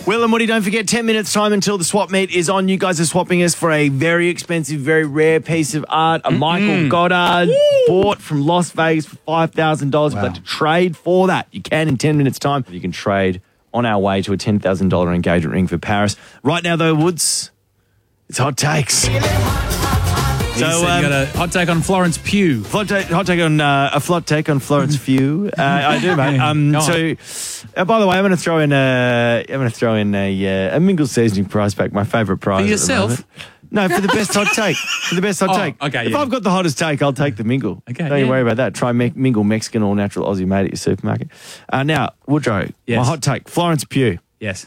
Will and Woody, don't forget 10 minutes time until the swap meet is on. You guys are swapping us for a very expensive, very rare piece of art. A Michael Goddard bought from Las Vegas for $5,000. But to trade for that, you can in 10 minutes time. You can trade on our way to a $10,000 engagement ring for Paris. Right now, though, Woods, it's hot takes. So you got a hot take on Florence Pugh. Hot take on a flot take on Florence Pugh. I do, mate. By the way, I'm going to throw in a Mingle seasoning prize pack, my favourite prize. For yourself? No, for the best hot take. For the best hot take. Okay, if I've got the hottest take, I'll take the Mingle. Okay, don't you worry about that. Try Mingle Mexican all natural Aussie made at your supermarket. Now, Woodrow, my hot take, Florence Pugh. Yes.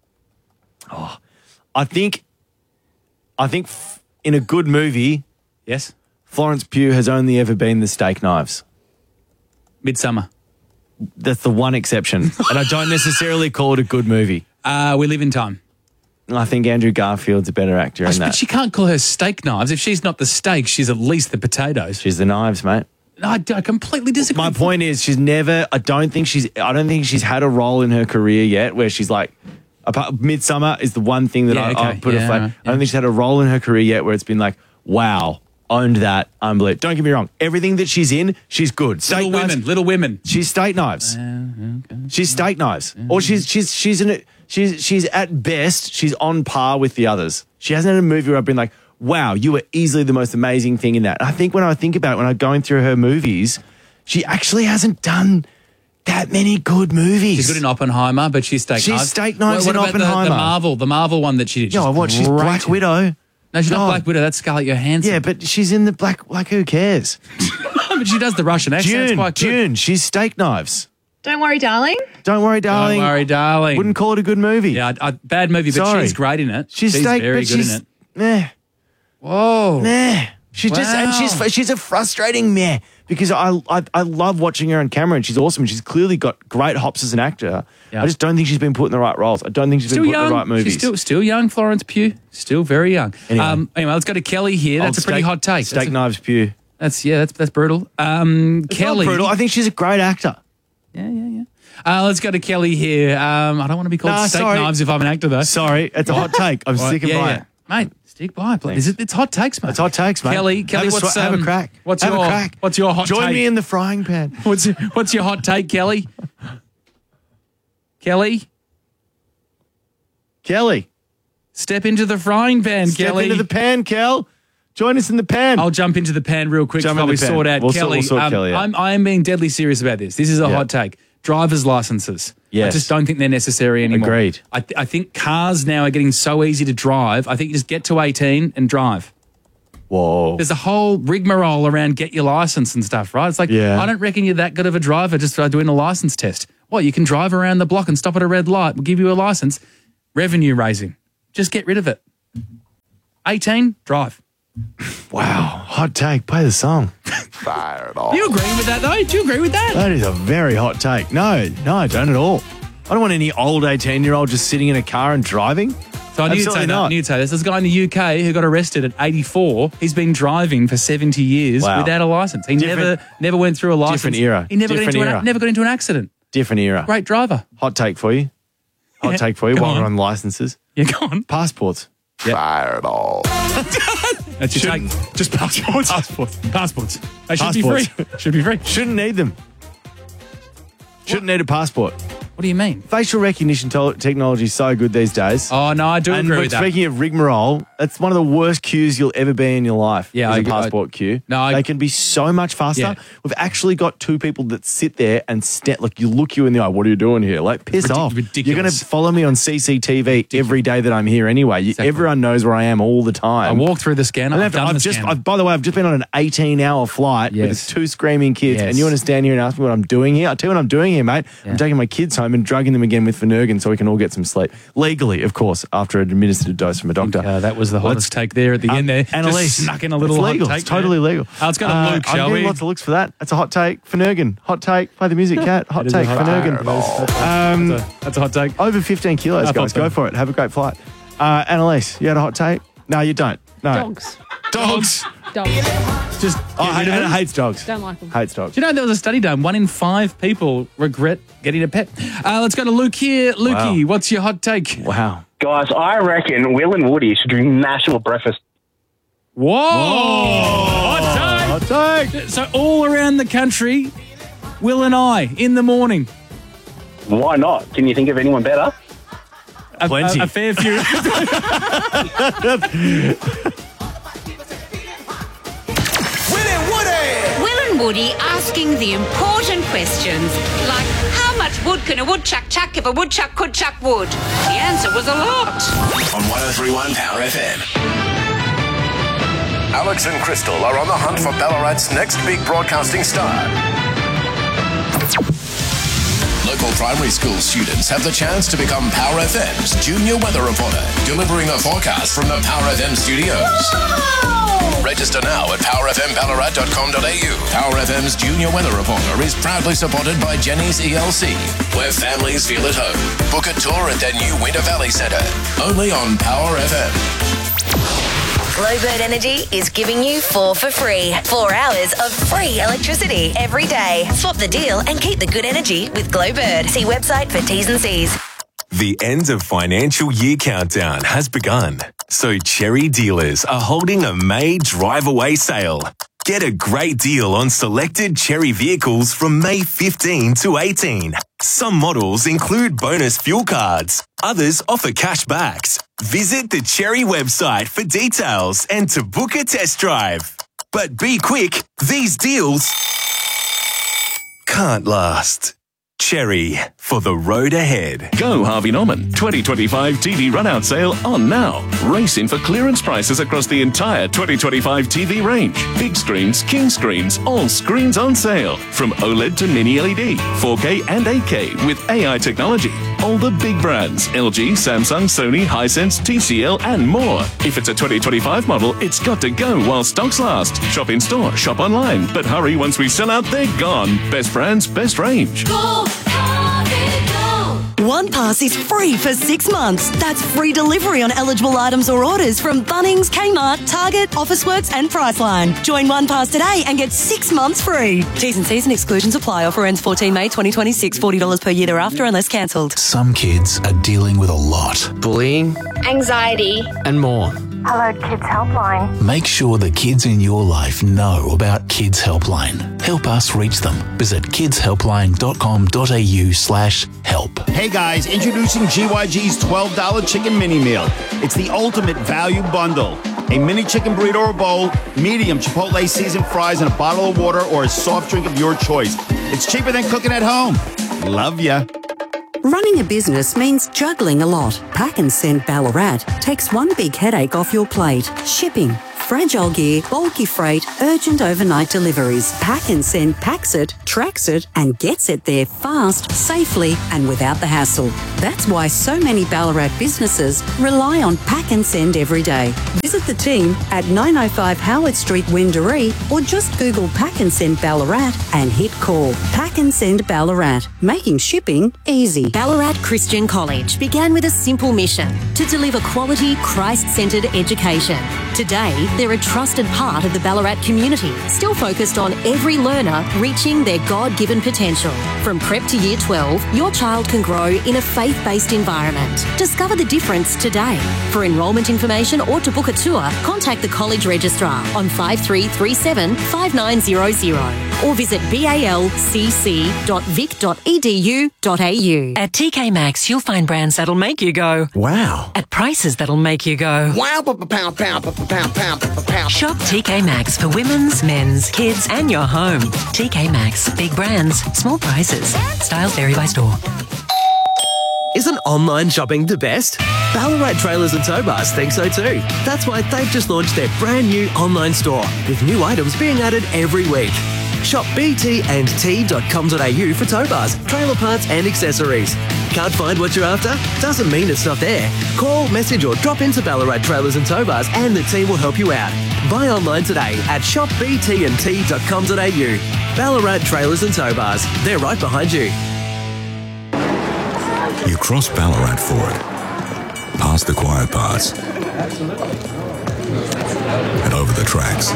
I think in a good movie, yes, Florence Pugh has only ever been the steak knives. Midsummer. That's the one exception. And I don't necessarily call it a good movie. We Live in Time. I think Andrew Garfield's a better actor in that. But she can't call her steak knives. If she's not the steak, she's at least the potatoes. She's the knives, mate. No, I completely disagree. My point is, I don't think she's had a role in her career yet where she's like, Midsummer is the one thing that I put a flag. I don't think she's had a role in her career yet where it's been like, wow, owned that, unbelievable. Don't get me wrong. Everything that she's in, she's good. Little Women. She's steak knives. She's steak knives. Or she's at best, she's on par with the others. She hasn't had a movie where I've been like, wow, you were easily the most amazing thing in that. And I think when I think about it, when I'm going through her movies, she actually hasn't done that many good movies. She's good in Oppenheimer, but she's steak knives. She's steak knives in Oppenheimer. Oppenheimer. The Marvel one that she did. She's Black Widow. No, she's not Black Widow. That's Scarlett Johansson. Yeah, but she's in the Black, like, who cares? But she does the Russian accent. June, she's steak knives. Don't worry, darling. Don't worry, darling. Don't worry, darling. Wouldn't call it a good movie. Yeah, bad movie, but she's great in it. She's very good in it. Meh. Whoa. Meh. She's a frustrating meh because I love watching her on camera and she's awesome and she's clearly got great hops as an actor. Yeah. I just don't think she's been put in the right roles. I don't think she's been put in the right movies. She's still young, Florence Pugh. Still very young. Anyway, let's go to Kelly here. That's a pretty hot take. Steak knives Pugh. That's brutal. It's Kelly. Not brutal. I think she's a great actor. Yeah. Let's go to Kelly here. I don't want to be called steak knives if I'm an actor, though. Sorry, it's a hot take. I'm sticking by it. Mate, stick by it, please. It's hot takes, mate. It's hot takes, mate. Kelly, have a crack. What's your hot take? Join me in the frying pan. What's your hot take, Kelly? Kelly? Step into the frying pan, Kelly. Step into the pan, Kel. Join us in the pan. I'll jump into the pan real quick while we sort out Kelly. We'll sort Kelly out. I am being deadly serious about this. This is a hot take. Driver's licenses. Yes. I just don't think they're necessary anymore. Agreed. I think cars now are getting so easy to drive. I think you just get to 18 and drive. Whoa. There's a whole rigmarole around get your license and stuff, right? It's like, I don't reckon you're that good of a driver just for doing a license test. Well, you can drive around the block and stop at a red light. We'll give you a license. Revenue raising. Just get rid of it. 18, drive. Wow. Hot take. Play the song. Fire it all. Do you agree with that, though? Do you agree with that? That is a very hot take. No, I don't at all. I don't want any old 18-year-old just sitting in a car and driving. So I knew you'd say that. There's this guy in the UK who got arrested at 84. He's been driving for 70 years without a license. He never went through a license. Different era. He never got into an accident. Different era. Great driver. Hot take for you. Hot take for you while we're on licenses. Yeah, go on. Passports. Yep. Fire it all. That's your take. Just passports. Passports. They should be free. Should be free. Shouldn't need them. Shouldn't need a passport. What do you mean? Facial recognition technology is so good these days. Oh, no, I do agree with that. Speaking of rigmarole, that's one of the worst queues you'll ever be in your life. Yeah, a passport queue. They can be so much faster. Yeah. We've actually got two people that sit there and look you in the eye. What are you doing here? Like, piss off. Ridiculous. You're going to follow me on CCTV every day that I'm here anyway. Exactly. Everyone knows where I am all the time. I walk through the scanner. By the way, I've just been on an 18-hour flight with two screaming kids, and you want to stand here and ask me what I'm doing here? I'll tell you what I'm doing here, mate. Yeah. I'm taking my kids home and drugging them again with Finurgan so we can all get some sleep. Legally, of course, after an administered dose from a doctor. That was the hottest take there at the end there. Annalise, just snuck in a little hot take. It's totally legal. Let's go to Luke, shall we? I'm getting lots of looks for that. That's a hot take. Finurgan. Hot take. Play the music, Cat. Hot take. Finurgan. That's a hot take. Over 15 kilos, guys. Go for it. Have a great flight. Annalise, you had a hot take? No, you don't. No. Dogs. Dogs. Just I hates dogs. Don't like them. Hates dogs. Do you know there was a study done? 1 in 5 people regret getting a pet. Let's go to Luke here. Lukey, what's your hot take? Wow. Guys, I reckon Will and Woody should do national breakfast. Whoa! Hot take! So all around the country, Will and I, in the morning. Why not? Can you think of anyone better? Plenty. A fair few. Will and Woody asking the important questions, like how much wood can a woodchuck chuck if a woodchuck could chuck wood? The answer was a lot. On 103.1 Power FM. Alex and Crystal are on the hunt for Ballarat's next big broadcasting star. Local primary school students have the chance to become Power FM's junior weather reporter, delivering a forecast from the Power FM studios. Whoa! Register now at powerfmballarat.com.au. Power FM's junior weather reporter is proudly supported by Jenny's ELC, where families feel at home. Book a tour at their new Winter Valley Centre, only on Power FM. Glowbird Energy is giving you 4 for free. 4 hours of free electricity every day. Swap the deal and keep the good energy with Glowbird. See website for T's and C's. The end of financial year countdown has begun, so Cherry dealers are holding a May drive away sale. Get a great deal on selected Cherry vehicles from May 15 to 18. Some models include bonus fuel cards. Others offer cash backs. Visit the Cherry website for details and to book a test drive. But be quick, these deals can't last. Cherry, for the road ahead. Go Harvey Norman 2025 TV run-out sale on now. Race in for clearance prices across the entire 2025 TV range. Big screens, king screens, all screens on sale. From OLED to Mini LED, 4K and 8K with AI technology. All the big brands, LG, Samsung, Sony, Hisense, TCL and more. If it's a 2025 model, it's got to go while stocks last. Shop in store, shop online. But hurry, once we sell out, they're gone. Best brands, best range. Go! One Pass is free for 6 months. That's free delivery on eligible items or orders from Bunnings, Kmart, Target, Officeworks and Priceline. Join One Pass today and get 6 months free. T's and C's and exclusions apply. Offer ends 14 May 2026. $40 per year thereafter unless cancelled. Some kids are dealing with a lot. Bullying, anxiety, and more. Hello, Kids Helpline. Make sure the kids in your life know about Kids Helpline. Help us reach them. Visit kidshelpline.com.au/help. Hey guys, introducing GYG's $12 chicken mini meal. It's the ultimate value bundle. A mini chicken burrito or bowl, medium Chipotle seasoned fries, and a bottle of water or a soft drink of your choice. It's cheaper than cooking at home. Love ya. Running a business means juggling a lot. Pack and Send Ballarat takes one big headache off your plate. Shipping, fragile gear, bulky freight, urgent overnight deliveries. Pack and Send packs it, tracks it, and gets it there fast, safely, and without the hassle. That's why so many Ballarat businesses rely on Pack and Send every day. Visit the team at 905 Howard Street, Windaree, or just Google Pack and Send Ballarat and hit call. Pack and Send Ballarat, making shipping easy. Ballarat Christian College began with a simple mission to deliver quality, Christ-centred education. Today, they're a trusted part of the Ballarat community, still focused on every learner reaching their God-given potential. From prep to year 12, your child can grow in a faith-based environment. Discover the difference today. For enrolment information or to book a tour, contact the college registrar on 5337 5900 or visit balcc.vic.edu.au. At TK Maxx, you'll find brands that'll make you go, wow, at prices that'll make you go, wow, pow, pow, pow, pow, pow, pow, pow. Shop TK Maxx for women's, men's, kids, and your home. TK Maxx, big brands, small prices. Styles vary by store. Isn't online shopping the best? Ballarat Trailers and Tow Bars think so too. That's why they've just launched their brand new online store with new items being added every week. Shop btnt.com.au for tow bars, trailer parts and accessories. Can't find what you're after? Doesn't mean it's not there. Call, message or drop into Ballarat Trailers and Tow Bars and the team will help you out. Buy online today at shopbtnt.com.au. Ballarat Trailers and Tow Bars. They're right behind you. You cross Ballarat Ford, past the quiet parts, and over the tracks.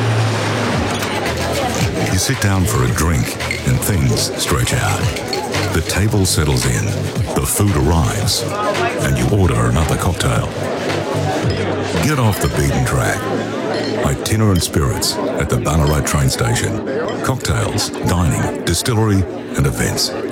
You sit down for a drink and things stretch out. The table settles in, the food arrives, and you order another cocktail. Get off the beaten track. Itinerant Spirits at the Ballarat train station. Cocktails, dining, distillery and events.